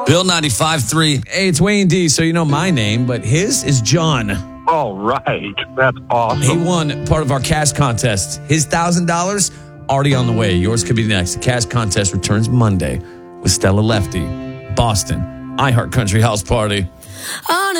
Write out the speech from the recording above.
Bill 95.3. Hey, it's Wayne D. So you know my name, but his is John. All right. That's He awesome. won part of our cash contest. His $1,000 already on the way. Yours could be next. The cash contest returns Monday with Stella Lefty, Boston, iHeart Country House Party.